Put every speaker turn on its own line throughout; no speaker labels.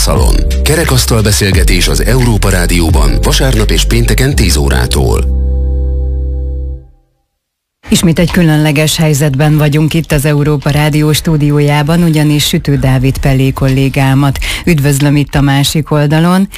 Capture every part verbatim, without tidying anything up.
Szalon. Kerekasztal beszélgetés az Európa Rádióban vasárnap és pénteken tíz órától.
Ismét egy különleges helyzetben vagyunk itt az Európa Rádió stúdiójában, ugyanis Sütő Dávid Pellé kollégámat üdvözlöm itt a másik oldalon.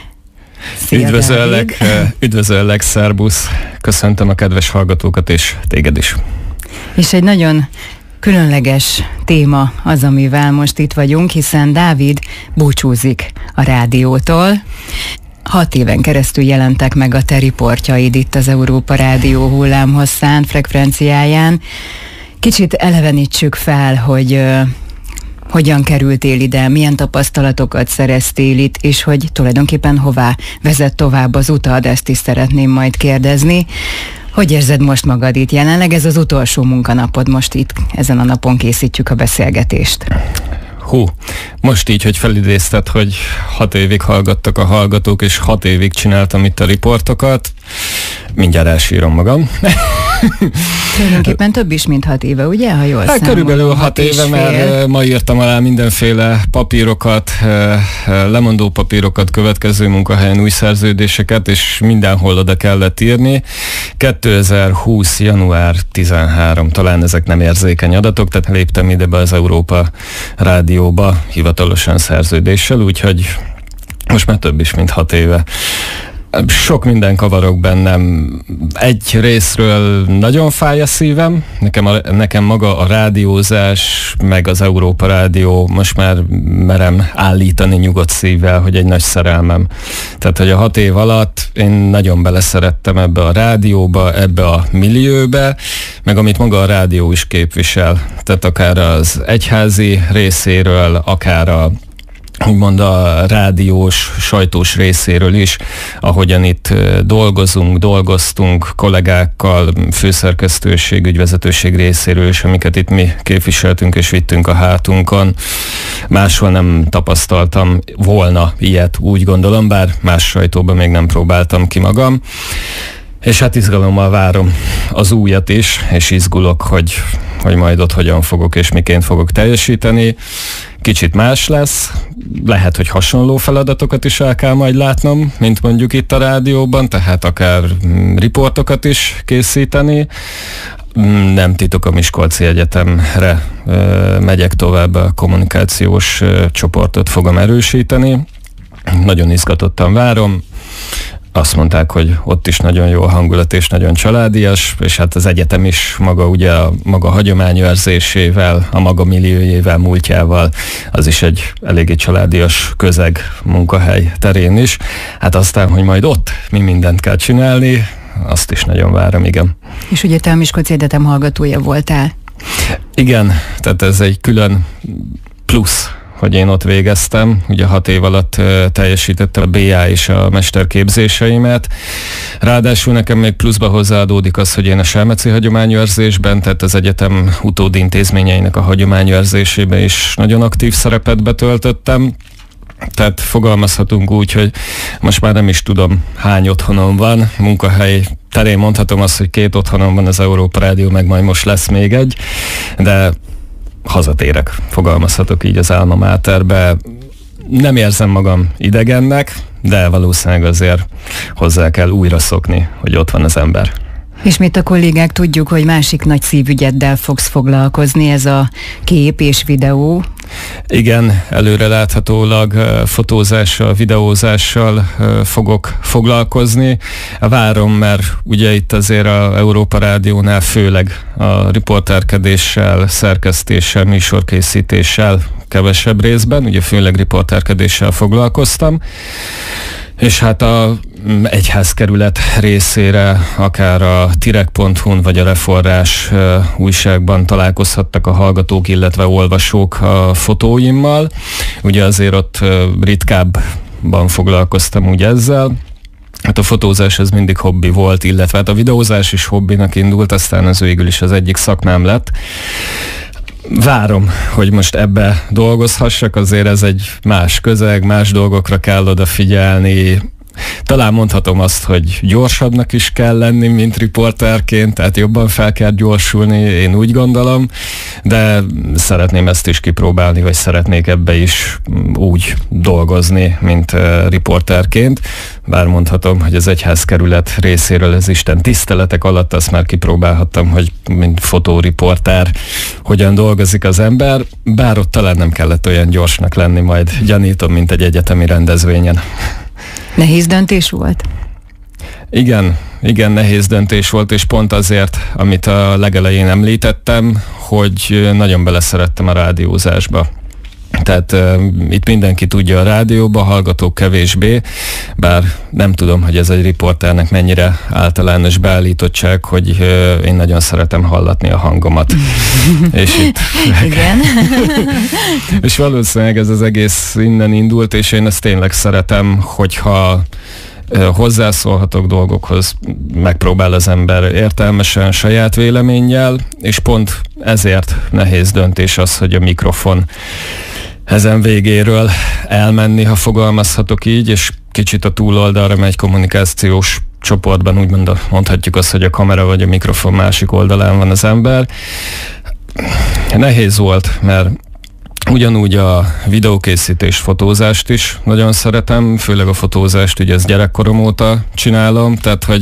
Szia,
üdvözöllek, üdvözöllek, szerbusz, köszöntöm a kedves hallgatókat és téged is.
És egy nagyon különleges téma az, amivel most itt vagyunk, hiszen Dávid búcsúzik a rádiótól. Hat éven keresztül jelentek meg a te riportjaid itt az Európa Rádió hullámhosszán, frekvenciáján. Kicsit elevenítsük fel, hogy uh, hogyan kerültél ide, milyen tapasztalatokat szereztél itt, és hogy tulajdonképpen hová vezet tovább az utad, ezt is szeretném majd kérdezni. Hogy érzed most magad itt? Jelenleg ez az utolsó munkanapod, most itt ezen a napon készítjük a beszélgetést.
Hú, most így, hogy felidézted, hogy hat évig hallgattak a hallgatók, és hat évig csináltam itt a riportokat, mindjárt elsírom magam.
Tulajdonképpen több is, mint hat éve, ugye? Ha jól
hát körülbelül hat éve, mert ma írtam alá mindenféle papírokat, lemondó papírokat, következő munkahelyen új szerződéseket, és mindenhol oda kellett írni. kétezer-húsz. január tizenharmadika, talán ezek nem érzékeny adatok, tehát léptem ide be az Európa Rádióba hivatalosan szerződéssel, úgyhogy most már több is, mint hat éve. Sok minden kavarok bennem. Egy részről nagyon fáj a szívem, nekem, a, nekem maga a rádiózás, meg az Európa Rádió, most már merem állítani nyugodt szívvel, hogy egy nagy szerelmem. Tehát, hogy a hat év alatt én nagyon beleszerettem ebbe a rádióba, ebbe a millióbe, meg amit maga a rádió is képvisel. Tehát akár az egyházi részéről, akár a úgymond a rádiós, sajtós részéről is, ahogyan itt dolgozunk, dolgoztunk kollégákkal, főszerkesztőség, ügyvezetőség részéről is, amiket itt mi képviseltünk és vittünk a hátunkon. Máshol nem tapasztaltam volna ilyet, úgy gondolom, bár más sajtóban még nem próbáltam ki magam. És hát izgalommal várom az újat is, és izgulok, hogy, hogy majd ott hogyan fogok és miként fogok teljesíteni. Kicsit más lesz, lehet, hogy hasonló feladatokat is el kell majd látnom, mint mondjuk itt a rádióban, tehát akár riportokat is készíteni. Nem titok, a Miskolci Egyetemre megyek tovább, a kommunikációs csoportot fogom erősíteni. Nagyon izgatottan várom. Azt mondták, hogy ott is nagyon jó a hangulat és nagyon családias, és hát az egyetem is maga ugye a maga hagyományőrzésével, a maga milliójével, múltjával, az is egy eléggé családias közeg munkahely terén is. Hát aztán, hogy majd ott mi mindent kell csinálni, azt is nagyon várom, igen.
És ugye te a Miskolci Egyetem hallgatója voltál?
Igen, tehát ez egy külön plusz, hogy én ott végeztem, ugye hat év alatt uh, teljesítettem a bé á és a mesterképzéseimet. Ráadásul nekem még pluszba hozzáadódik az, hogy én a selmeci hagyományőrzésben, tehát az egyetem utódi intézményeinek a hagyományőrzésében is nagyon aktív szerepet betöltöttem. Tehát fogalmazhatunk úgy, hogy most már nem is tudom, hány otthonom van, munkahely terén mondhatom azt, hogy két otthonom van az Európa Rádió, meg majd most lesz még egy, de hazatérek, fogalmazhatok így az alma materbe. Nem érzem magam idegennek, de valószínűleg azért hozzá kell újra szokni, hogy ott van az ember.
Ismét a kollégák tudjuk, hogy másik nagy szívügyeddel fogsz foglalkozni, ez a kép és videó.
Igen, előreláthatólag fotózással, videózással fogok foglalkozni. Várom, mert ugye itt azért az Európa Rádiónál főleg a riporterkedéssel, szerkesztéssel, műsorkészítéssel kevesebb részben, ugye főleg riporterkedéssel foglalkoztam. És hát a egyházkerület részére, akár a tirek pont hu-n vagy a Reforrás uh, újságban találkozhattak a hallgatók, illetve olvasók a fotóimmal. Ugye azért ott uh, ritkábban foglalkoztam úgy ezzel. Hát a fotózás ez mindig hobbi volt, illetve hát a videózás is hobbinak indult, aztán az végül is az egyik szakmám lett. Várom, hogy most ebbe dolgozhassak, azért ez egy más közeg, más dolgokra kell odafigyelni. talán mondhatom azt, hogy gyorsabbnak is kell lenni, mint riporterként, tehát jobban fel kell gyorsulni, én úgy gondolom, de szeretném ezt is kipróbálni, vagy szeretnék ebbe is úgy dolgozni, mint uh, riporterként. Bár mondhatom, hogy az egyházkerület részéről az Isten tiszteletek alatt azt már kipróbálhattam, hogy mint fotóriporter hogyan dolgozik az ember, bár ott talán nem kellett olyan gyorsnak lenni, majd gyanítom, mint egy egyetemi rendezvényen.
Nehéz döntés volt?
Igen, igen, nehéz döntés volt, és pont azért, amit a legelején említettem, hogy nagyon beleszerettem a rádiózásba. Tehát uh, itt mindenki tudja a rádióba, hallgatók kevésbé, bár nem tudom, hogy ez egy riporternek mennyire általános beállítottság, hogy uh, én nagyon szeretem hallatni a hangomat. És itt...
Igen.
És valószínűleg ez az egész innen indult, és én ezt tényleg szeretem, hogyha hozzászólhatok dolgokhoz, megpróbál az ember értelmesen, saját véleménnyel, és pont ezért nehéz döntés az, hogy a mikrofon ezen végéről elmenni, ha fogalmazhatok így, és kicsit a túloldalra megy kommunikációs csoportban, úgy mondhatjuk azt, hogy a kamera vagy a mikrofon másik oldalán van az ember. Nehéz volt, mert ugyanúgy a videókészítés, fotózást is nagyon szeretem, főleg a fotózást, ugye ezt gyerekkorom óta csinálom, tehát hogy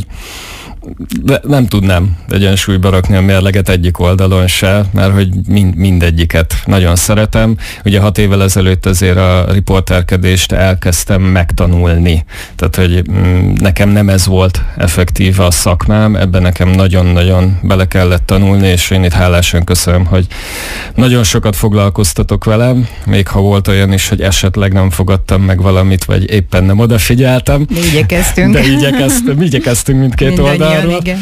nem tudnám egyensúlyba rakni a mérleget egyik oldalon se, mert hogy mind, mindegyiket nagyon szeretem. Ugye hat évvel ezelőtt azért a riporterkedést elkezdtem megtanulni. Tehát, hogy nekem nem ez volt effektíve a szakmám, ebben nekem nagyon-nagyon bele kellett tanulni, és én itt hálásan köszönöm, hogy nagyon sokat foglalkoztatok velem, még ha volt olyan is, hogy esetleg nem fogadtam meg valamit, vagy éppen nem odafigyeltem.
De igyekeztünk.
De igyekeztünk, igyekeztünk mindkét oldalról.
Igen.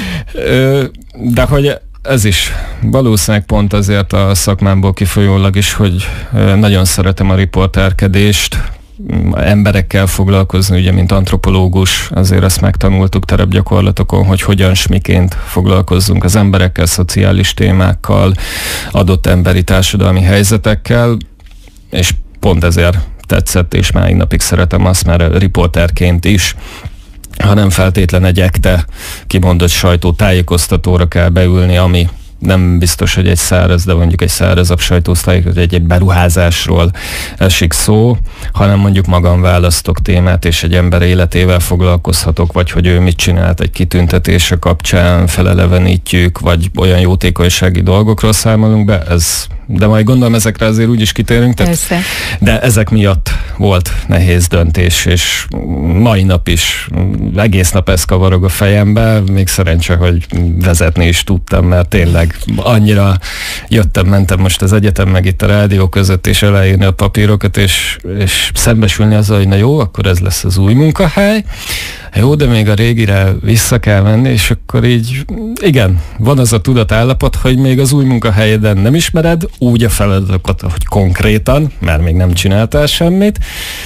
De hogy ez is valószínűleg pont azért a szakmámból kifolyólag is, hogy nagyon szeretem a riporterkedést, emberekkel foglalkozni, ugye, mint antropológus, azért ezt megtanultuk terepgyakorlatokon, hogy hogyan s miként foglalkozzunk az emberekkel, szociális témákkal, adott emberi társadalmi helyzetekkel, és pont ezért tetszett, és máig napig szeretem azt, mert riporterként is, ha nem feltétlen egy ekte kimondott sajtótájékoztatóra kell beülni, ami nem biztos, hogy egy száraz, de mondjuk egy szárazabb sajtótájékoztató, egy, egy beruházásról esik szó, hanem mondjuk magam választok témát, és egy ember életével foglalkozhatok, vagy hogy ő mit csinált egy kitüntetése kapcsán, felelevenítjük, vagy olyan jótékonysági dolgokról számolunk be, ez, de majd gondolom ezekre azért úgyis kitérünk, tehát, de ezek miatt volt nehéz döntés, és mai nap is egész nap ez kavarog a fejembe, még szerencse, hogy vezetni is tudtam, mert tényleg annyira jöttem, mentem most az egyetem, meg itt a rádió között, és aláírni a papírokat, és, és szembesülni azzal, hogy na jó, akkor ez lesz az új munkahely, jó, de még a régire vissza kell menni, és akkor így, igen, van az a tudatállapot, hogy még az új munkahelyeden nem ismered úgy a feladatokat, hogy konkrétan, mert még nem csináltál semmit.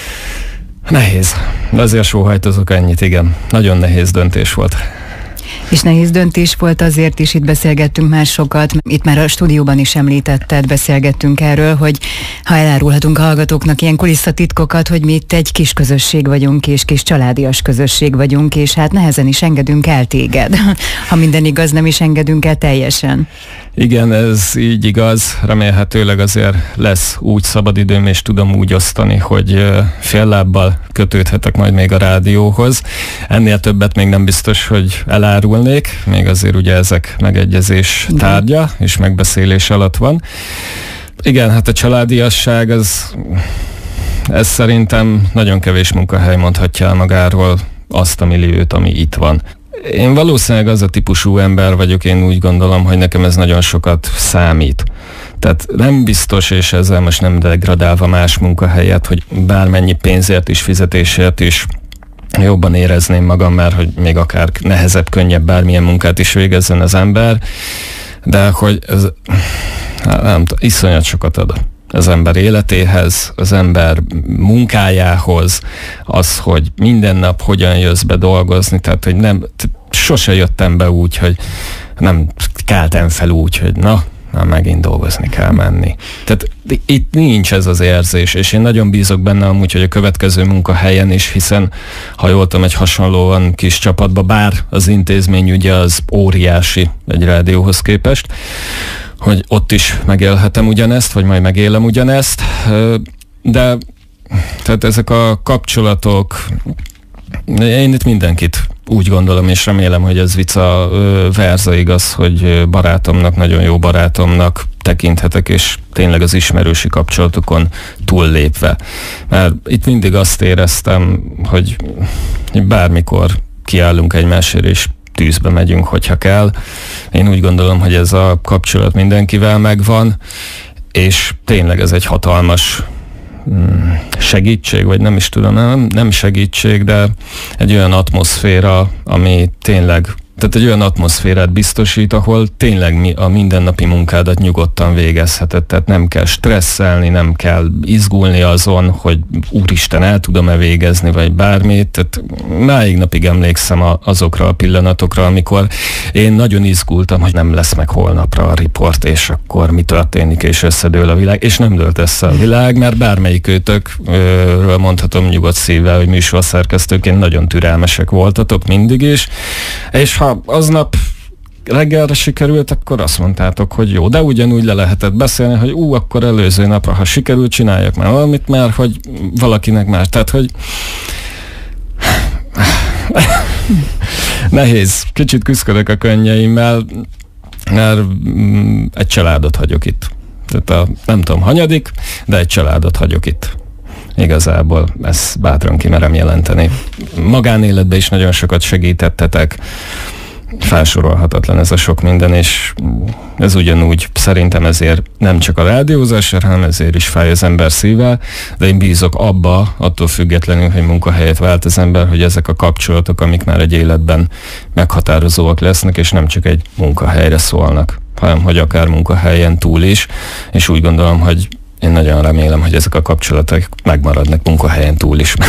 Nehéz. De azért sóhajtozok ennyit, igen. Nagyon nehéz döntés volt.
És nehéz döntés volt azért is, itt beszélgettünk már sokat, itt már a stúdióban is említetted, beszélgettünk erről, hogy ha elárulhatunk a hallgatóknak ilyen kulisszatitkokat, hogy mi itt egy kis közösség vagyunk, és kis családias közösség vagyunk, és hát nehezen is engedünk el téged. Ha minden igaz, nem is engedünk el teljesen.
Igen, ez így igaz. Remélhetőleg azért lesz úgy szabadidőm, és tudom úgy osztani, hogy fél lábbal kötődhetek majd még a rádióhoz. Ennél többet még nem biztos, hogy elárulnék. Még azért ugye ezek megegyezés tárgya, és megbeszélés alatt van. Igen, hát a családiasság, az, ez szerintem nagyon kevés munkahely mondhatja el magáról azt a milliót, ami itt van. Én valószínűleg az a típusú ember vagyok, én úgy gondolom, hogy nekem ez nagyon sokat számít. Tehát nem biztos, és ezzel most nem degradálva más munkahelyet, hogy bármennyi pénzért is, fizetésért is jobban érezném magam, mert hogy még akár nehezebb, könnyebb bármilyen munkát is végezzen az ember, de hogy ez nem tudom, iszonyat sokat ad az ember életéhez, az ember munkájához, az, hogy minden nap hogyan jössz be dolgozni, tehát hogy nem, sose jöttem be úgy, hogy nem keltem fel úgy, hogy na, na megint dolgozni kell menni. Tehát itt nincs ez az érzés, és én nagyon bízok benne amúgy, hogy a következő munkahelyen is, hiszen ha jól tudom, egy hasonlóan kis csapatba, bár az intézmény ugye az óriási egy rádióhoz képest, hogy ott is megélhetem ugyanezt, vagy majd megélem ugyanezt, de tehát ezek a kapcsolatok, én itt mindenkit úgy gondolom, és remélem, hogy ez vica verza igaz, hogy barátomnak, nagyon jó barátomnak tekinthetek, és tényleg az ismerősi kapcsolatokon túllépve. Mert itt mindig azt éreztem, hogy bármikor kiállunk egymásért, és tűzbe megyünk, hogyha kell. Én úgy gondolom, hogy ez a kapcsolat mindenkivel megvan, és tényleg ez egy hatalmas segítség, vagy nem is tudom, nem, nem segítség, de egy olyan atmoszféra, ami tényleg, tehát egy olyan atmoszférát biztosít, ahol tényleg mi, a mindennapi munkádat nyugodtan végezheted, tehát nem kell stresszelni, nem kell izgulni azon, hogy úristen, el tudom-e végezni, vagy bármit, tehát máig napig emlékszem a, azokra a pillanatokra, amikor én nagyon izgultam, hogy nem lesz meg holnapra a riport, és akkor mi történik, és összedől a világ, és nem dőlt össze a világ, mert bármelyik őtökről mondhatom nyugodt szívvel, hogy műsorszerkesztőként nagyon türelmesek voltatok mindig is, és ha aznap reggelre sikerült, akkor azt mondtátok, hogy jó, de ugyanúgy le lehetett beszélni, hogy ú, akkor előző napra, ha sikerült, csináljak már valamit, mert hogy valakinek már, tehát, hogy nehéz, kicsit küzdök a könnyeimmel, mert egy családot hagyok itt. Tehát a, nem tudom, hanyadik, de egy családot hagyok itt. Igazából ezt bátran kimerem jelenteni. Magánéletben is nagyon sokat segítettetek, felsorolhatatlan ez a sok minden, és ez ugyanúgy szerintem ezért nem csak a rádiózás, hanem ezért is fáj az ember szíve, de én bízok abba, attól függetlenül, hogy munkahelyet vált az ember, hogy ezek a kapcsolatok, amik már egy életben meghatározóak lesznek, és nem csak egy munkahelyre szólnak, hanem hogy akár munkahelyen túl is, és úgy gondolom, hogy én nagyon remélem, hogy ezek a kapcsolatok megmaradnak munkahelyen túl is.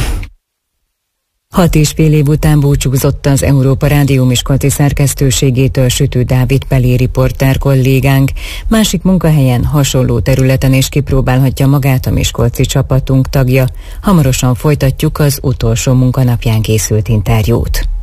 Hat és fél év után búcsúzott az Európa Rádió miskolci szerkesztőségétől Sütő Dávid Pelé riporter kollégánk. Másik munkahelyen, hasonló területen is kipróbálhatja magát a miskolci csapatunk tagja. Hamarosan folytatjuk az utolsó munkanapján készült interjút.